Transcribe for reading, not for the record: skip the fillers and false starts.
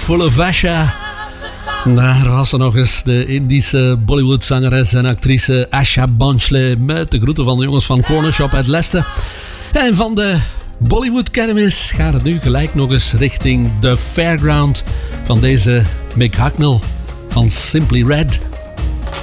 Full of Asha. Daar was ze nog eens, de Indische Bollywood-zangeres en actrice Asha Bhosle met de groeten van de jongens van Corner Shop uit Leicester. En van de Bollywood Kermis gaat het nu gelijk nog eens richting de Fairground van deze Mick Hucknall van Simply Red.